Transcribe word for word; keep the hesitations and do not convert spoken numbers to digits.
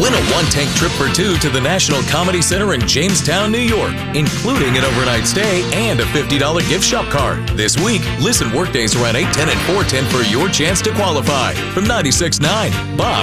Win a one-tank trip for two to the National Comedy Center in Jamestown, New York, including an overnight stay and a fifty dollars gift shop card. This week, listen workdays around eight ten and four ten for your chance to qualify. From ninety-six point nine, Bob.